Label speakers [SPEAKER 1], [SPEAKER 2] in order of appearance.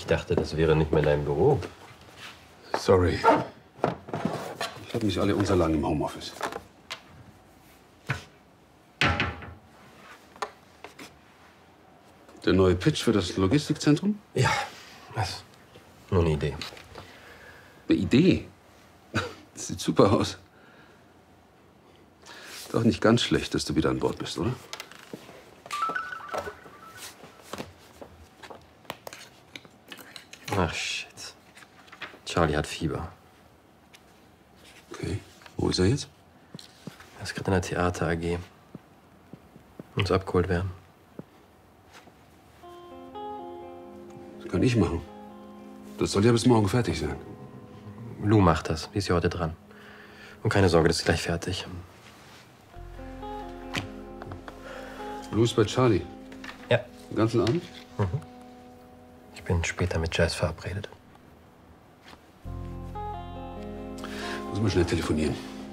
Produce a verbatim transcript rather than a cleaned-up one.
[SPEAKER 1] Ich dachte, das wäre nicht mehr dein Büro.
[SPEAKER 2] Sorry. Ich habe nicht alle Unterlagen im Homeoffice. Der neue Pitch für das Logistikzentrum?
[SPEAKER 1] Ja, was? Nur eine Idee.
[SPEAKER 2] Eine Idee? Das sieht super aus. Doch nicht ganz schlecht, dass du wieder an Bord bist, oder?
[SPEAKER 1] Ach, shit. Charlie hat Fieber.
[SPEAKER 2] Okay. Wo ist er jetzt?
[SPEAKER 1] Er ist gerade in der Theater A G. Muss abgeholt werden.
[SPEAKER 2] Das kann ich machen. Das soll ja bis morgen fertig sein.
[SPEAKER 1] Lou macht das. Die ist ja heute dran. Und keine Sorge, das ist gleich fertig.
[SPEAKER 2] Lou ist bei Charlie?
[SPEAKER 1] Ja.
[SPEAKER 2] Den ganzen Abend?
[SPEAKER 1] Mhm. Ich bin später mit Jazz verabredet.
[SPEAKER 2] Muss mal schnell telefonieren.